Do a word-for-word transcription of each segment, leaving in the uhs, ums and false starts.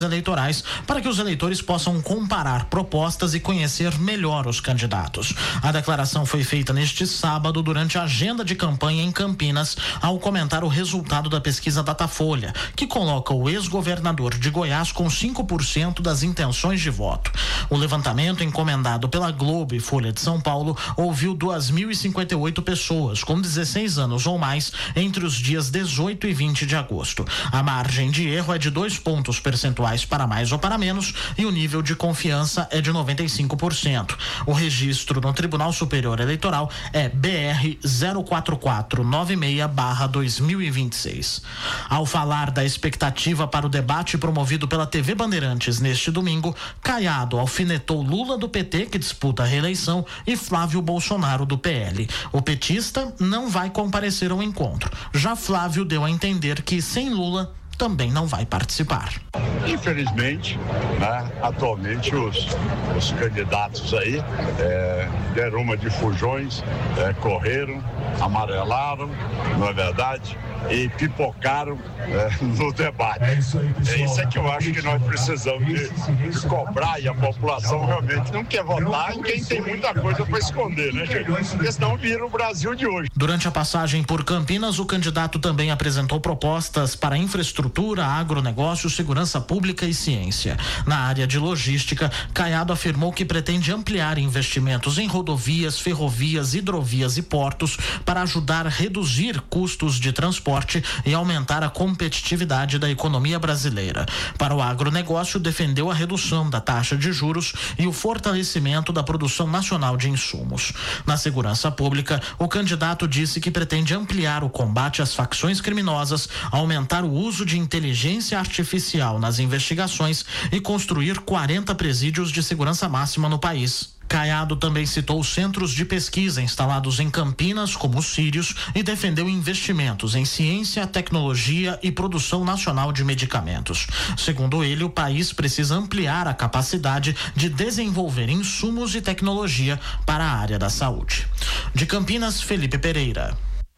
eleitorais para que os eleitores possam comparar propostas e conhecer melhor os candidatos. A declaração foi feita neste sábado durante a agenda de campanha em Campinas, ao comentar o resultado da pesquisa Datafolha, que coloca o ex-governador de Goiás com cinco por cento das intenções de voto. O levantamento, encomendado pela Globo e Folha de São Paulo, ouviu duas mil e cinquenta e oito pessoas com dezesseis anos ou mais entre os dias dezoito e vinte de agosto. A margem de erro é de dois pontos percentuais para mais ou para menos e o nível de confiança é de noventa e cinco por cento. O registro no Tribunal Superior Eleitoral é B R zero quatro quatro nove seis barra dois mil e vinte e seis. Ao falar da expectativa para o debate promovido pela T V Bandeirantes neste domingo, Caiado alfinetou Lula do P T, que disputa a reeleição, e Flávio Bolsonaro do P L. O petista não vai comparecer ao encontro. Já Flávio deu a entender que sem Lula também não vai participar. Infelizmente, né, atualmente os, os candidatos aí é, deram uma de fujões, é, correram, amarelaram, não é verdade? E pipocaram é, no debate. É isso aí, pessoal. É isso é que eu acho que nós precisamos de, de cobrar, e a população realmente não quer votar em quem tem muita coisa para esconder, né, gente? Porque senão vira o Brasil de hoje. Durante a passagem por Campinas, o candidato também apresentou propostas para infraestrutura, agronegócio, segurança pública e ciência. Na área de logística, Caiado afirmou que pretende ampliar investimentos em rodovias, ferrovias, hidrovias e portos para ajudar a reduzir custos de transporte e aumentar a competitividade da economia brasileira. Para o agronegócio, defendeu a redução da taxa de juros e o fortalecimento da produção nacional de insumos. Na segurança pública, o candidato disse que pretende ampliar o combate às facções criminosas, aumentar o uso de inteligência artificial nas investigações e construir quarenta presídios de segurança máxima no país. Caiado também citou centros de pesquisa instalados em Campinas, como os Sírios, e defendeu investimentos em ciência, tecnologia e produção nacional de medicamentos. Segundo ele, o país precisa ampliar a capacidade de desenvolver insumos e tecnologia para a área da saúde. De Campinas, Felipe Pereira.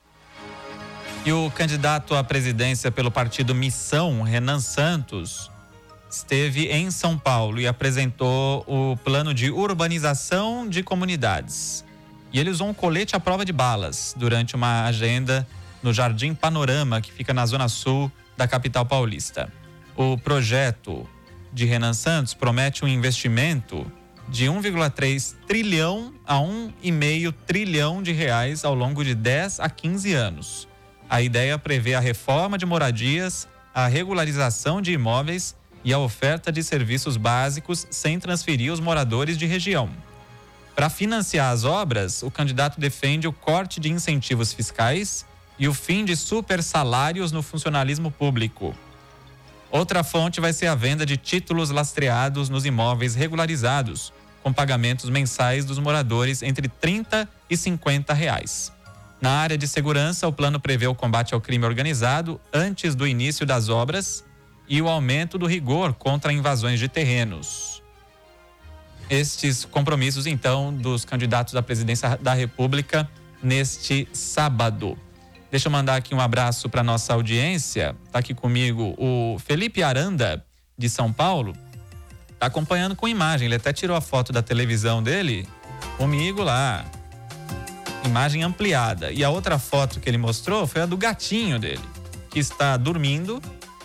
E o candidato à presidência pelo partido Missão, Renan Santos, esteve em São Paulo e apresentou o plano de urbanização de comunidades. E ele usou um colete à prova de balas durante uma agenda no Jardim Panorama, que fica na zona sul da capital paulista. O projeto de Renan Santos promete um investimento de um vírgula três trilhão a um vírgula cinco trilhão de reais ao longo de dez a quinze anos. A ideia prevê a reforma de moradias, a regularização de imóveis e a oferta de serviços básicos sem transferir os moradores de região. Para financiar as obras, o candidato defende o corte de incentivos fiscais e o fim de super salários no funcionalismo público. Outra fonte vai ser a venda de títulos lastreados nos imóveis regularizados, com pagamentos mensais dos moradores entre trinta e cinquenta reais. Na área de segurança, o plano prevê o combate ao crime organizado antes do início das obras e o aumento do rigor contra invasões de terrenos. Estes compromissos, então, dos candidatos à presidência da República neste sábado. Deixa eu mandar aqui um abraço para nossa audiência. Está aqui comigo o Felipe Aranda, de São Paulo. Está acompanhando com imagem. Ele até tirou a foto da televisão dele comigo lá. Imagem ampliada. E a outra foto que ele mostrou foi a do gatinho dele, que está dormindo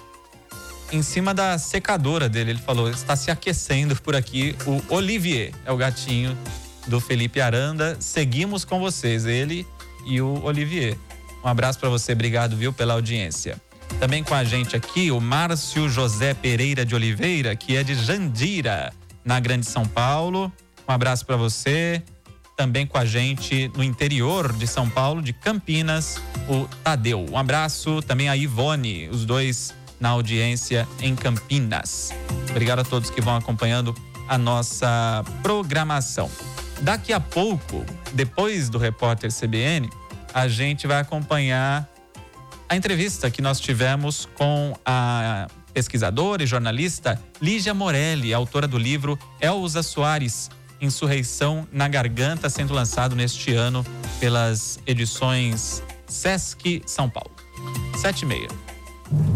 em cima da secadora dele. Ele falou, está se aquecendo por aqui. O Olivier é o gatinho do Felipe Aranda. Seguimos com vocês, ele e o Olivier. Um abraço para você, obrigado, viu, pela audiência. Também com a gente aqui o Márcio José Pereira de Oliveira, que é de Jandira, na Grande São Paulo. Um abraço para você. Também com a gente no interior de São Paulo, de Campinas, o Tadeu. Um abraço também a Ivone, os dois na audiência em Campinas. Obrigado a todos que vão acompanhando a nossa programação. Daqui a pouco, depois do Repórter C B N, a gente vai acompanhar a entrevista que nós tivemos com a pesquisadora e jornalista Lígia Morelli, autora do livro Elza Soares, Insurreição na Garganta, sendo lançado neste ano pelas edições Sesc São Paulo. Sete e meia.